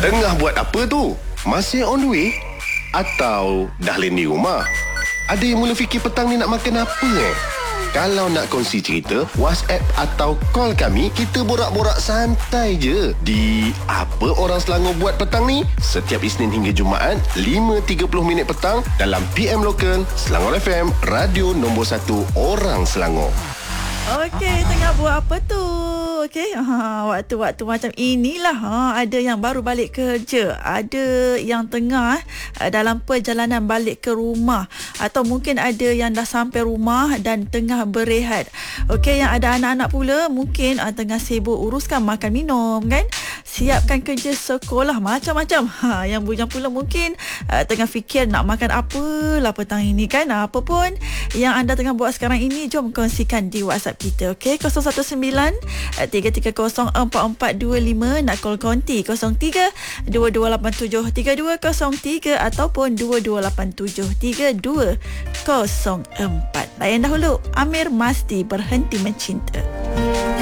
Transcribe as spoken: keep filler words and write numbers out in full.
Tengah buat apa tu? Masih on the way? Atau dah landing rumah? Ada yang mula fikir petang ni nak makan apa eh? Kalau nak kongsi cerita, WhatsApp atau call kami, kita borak-borak santai je. Di Apa Orang Selangor Buat Petang ni, setiap Isnin hingga Jumaat, lima tiga puluh minit petang dalam P M Local, Selangor F M, radio nombor satu orang Selangor. Okey, tengah buat apa tu? Okey, ha, waktu-waktu macam inilah ha, ada yang baru balik kerja, ada yang tengah eh, dalam perjalanan balik ke rumah, atau mungkin ada yang dah sampai rumah dan tengah berehat. Okey, yang ada anak-anak pula mungkin uh, tengah sibuk uruskan makan minum kan, siapkan kerja sekolah macam-macam. Ha, yang bujang pula mungkin uh, tengah fikir nak makan apalah petang ini kan. Apa pun yang anda tengah buat sekarang ini, jom kongsikan di WhatsApp kita. Okey, kosong satu sembilan tiga tiga kosong empat empat dua lima, nak call konti kosong tiga dua dua lapan tujuh tiga dua kosong tiga ataupun dua dua lapan tujuh tiga dua kosong empat. Layan dahulu Amir Masdi, Berhenti Mencinta.